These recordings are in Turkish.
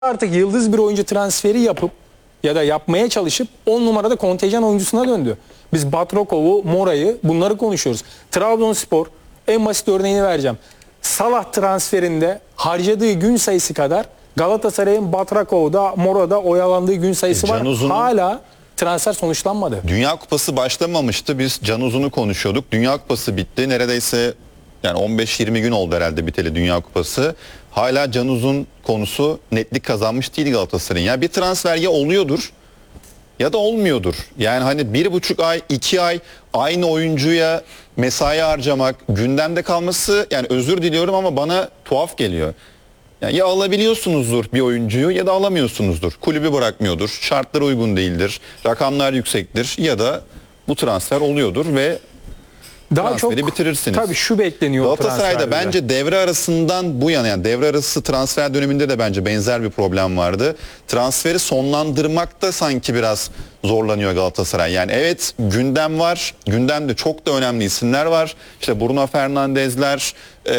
Artık yıldız bir oyuncu transferi yapıp ya da yapmaya çalışıp 10 numarada kontenjan oyuncusuna döndü. Biz Batrakov'u, Mora'yı bunları konuşuyoruz. Trabzonspor en basit örneğini vereceğim. Salah transferinde harcadığı gün sayısı kadar Galatasaray'ın Batrakov'da, Mora'da oyalandığı gün sayısı var. Hala transfer sonuçlanmadı. Dünya Kupası başlamamıştı. Biz Can Uzun'u konuşuyorduk. Dünya Kupası bitti. Neredeyse yani 15-20 gün oldu herhalde biteli Dünya Kupası. Hala Can Uzun konusu netlik kazanmış değil Galatasaray'ın. Yani bir transfer ya oluyordur ya da olmuyordur. Yani hani 1,5 ay, 2 ay aynı oyuncuya mesai harcamak, gündemde kalması, yani özür diliyorum ama bana tuhaf geliyor. Yani ya alabiliyorsunuzdur bir oyuncuyu ya da alamıyorsunuzdur. Kulübü bırakmıyordur, şartlar uygun değildir, rakamlar yüksektir ya da bu transfer oluyordur ve daha transferi çok bitirirsiniz. Tabii şu bekleniyor Galatasaray'da bence devre arasından bu yana, yani devre arası transfer döneminde de bence benzer bir problem vardı. Transferi sonlandırmakta sanki biraz zorlanıyor Galatasaray. Yani evet gündem var. Gündemde çok da önemli isimler var. İşte Bruno Fernandes'ler,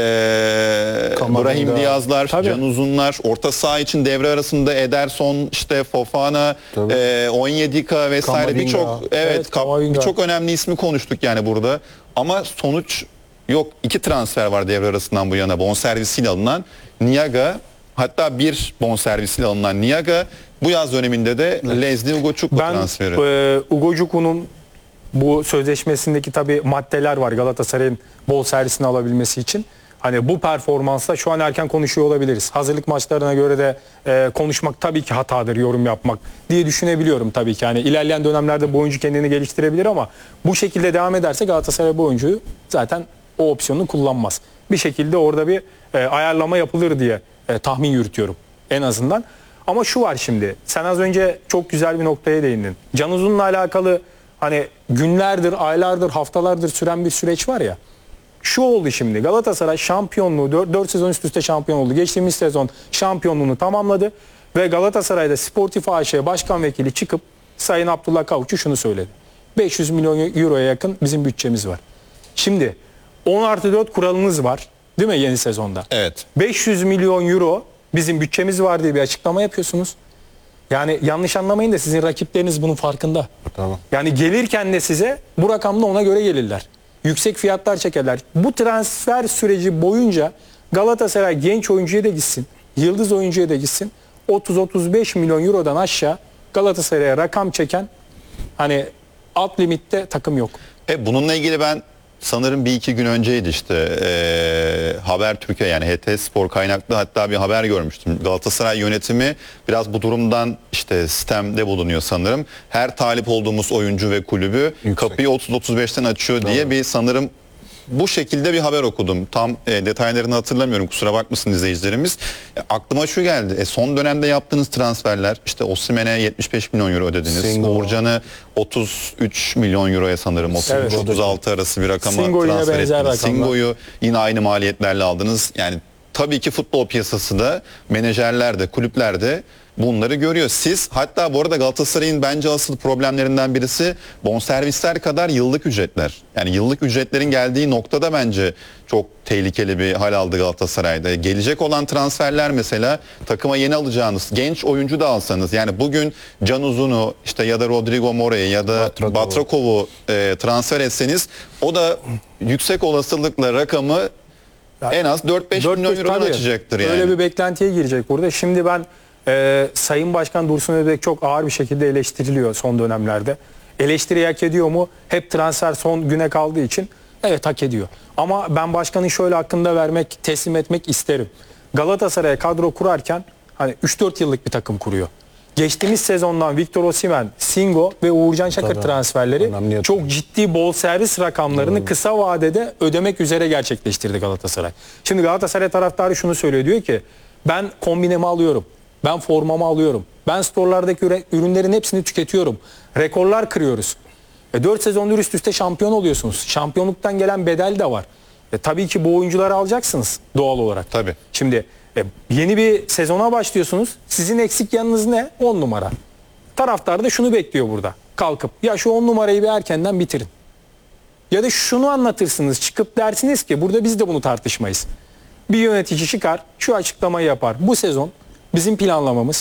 Brahim Diaz'lar, Can Uzun'lar, orta saha için devre arasında Ederson, işte Fofana, Onyedika vesaire birçok önemli ismi konuştuk yani burada. Ama sonuç yok. 2 transfer var devre arasından bu yana bonservisiyle alınan Niaga, hatta bir bonservisiyle alınan Niaga, bu yaz döneminde de Leslie Ugochukwu transferi. Ugochukwu'nun bu sözleşmesindeki tabii maddeler var Galatasaray'ın bol servisini alabilmesi için. Hani bu performansla şu an erken konuşuyor olabiliriz. Hazırlık maçlarına göre de konuşmak tabii ki hatadır, yorum yapmak diye düşünebiliyorum tabii ki. Yani ilerleyen dönemlerde bu oyuncu kendini geliştirebilir ama bu şekilde devam ederse Galatasaray bu oyuncuyu zaten o opsiyonu kullanmaz. Bir şekilde orada bir ayarlama yapılır diye tahmin yürütüyorum en azından. Ama şu var şimdi, sen az önce çok güzel bir noktaya değindin. Can Uzun'la alakalı hani günlerdir, aylardır, haftalardır süren bir süreç var ya. Şu oldu şimdi, Galatasaray şampiyonluğu 4 sezon üst üste şampiyon oldu. Geçtiğimiz sezon şampiyonluğunu tamamladı ve Galatasaray'da Sportif AŞ Başkan Vekili çıkıp Sayın Abdullah Kavukçu şunu söyledi. 500 milyon euroya yakın bizim bütçemiz var. Şimdi 10+4 kuralınız var değil mi yeni sezonda? Evet. 500 milyon euro bizim bütçemiz var diye bir açıklama yapıyorsunuz. Yani yanlış anlamayın da sizin rakipleriniz bunun farkında. Tamam. Yani gelirken de size bu rakamda ona göre gelirler. Yüksek fiyatlar çekerler. Bu transfer süreci boyunca Galatasaray genç oyuncuya da gitsin, yıldız oyuncuya da gitsin. 30-35 milyon eurodan aşağı Galatasaray'a rakam çeken hani alt limitte takım yok. Bununla ilgili ben sanırım 1-2 gün önceydi işte Haber Türkiye, yani HT Spor kaynaklı hatta bir haber görmüştüm. Galatasaray yönetimi biraz bu durumdan işte sistemde bulunuyor sanırım. Her talip olduğumuz oyuncu ve kulübü kapıyı 30-35'ten açıyor diye bir sanırım bu şekilde bir haber okudum. Tam detaylarını hatırlamıyorum, kusura bakmasın izleyicilerimiz. Aklıma şu geldi. Son dönemde yaptığınız transferler, işte Osimhen'e 75 milyon euro ödediniz. Uğurcan'ı 33 milyon euroya sanırım 33-36 arası bir rakama transfer ettiniz. Singo'yu yine aynı maliyetlerle aldınız. Yani tabii ki futbol piyasası da, menajerler de, kulüpler de bunları görüyor. Siz hatta bu arada Galatasaray'ın bence asıl problemlerinden birisi bonservisler kadar yıllık ücretler. Yani yıllık ücretlerin geldiği noktada bence çok tehlikeli bir hal aldı Galatasaray'da. Gelecek olan transferler mesela, takıma yeni alacağınız genç oyuncu da alsanız, yani bugün Can Uzun'u işte ya da Rodrigo Mora'yı ya da Batrakov'u transfer etseniz o da yüksek olasılıkla rakamı en az 4-5 milyon eurodan açacaktır yani. Öyle bir beklentiye girecek burada. Şimdi ben Sayın Başkan Dursun Özbek çok ağır bir şekilde eleştiriliyor son dönemlerde. Eleştiri hak ediyor mu? Hep transfer son güne kaldığı için evet hak ediyor. Ama ben başkanın şöyle hakkında vermek, teslim etmek isterim. Galatasaray'a kadro kurarken hani 3-4 yıllık bir takım kuruyor. Geçtiğimiz sezondan Victor Osimhen, Singo ve Uğurcan Çakır transferleri çok ciddi bol servis rakamlarını kısa vadede ödemek üzere gerçekleştirdi Galatasaray. Şimdi Galatasaray taraftarı şunu söylüyor, diyor ki ben kombinemi alıyorum. Ben formamı alıyorum. Ben storelardaki ürünlerin hepsini tüketiyorum. Rekorlar kırıyoruz. 4 sezondur üst üste şampiyon oluyorsunuz. Şampiyonluktan gelen bedel de var. Tabii ki bu oyuncuları alacaksınız doğal olarak. Tabii. Şimdi yeni bir sezona başlıyorsunuz. Sizin eksik yanınız ne? 10 numara. Taraftar da şunu bekliyor burada. Kalkıp ya şu 10 numarayı bir erkenden bitirin. Ya da şunu anlatırsınız. Çıkıp dersiniz ki burada biz de bunu tartışmayız. Bir yönetici çıkar, şu açıklamayı yapar. Bu sezon Bizim planlamamız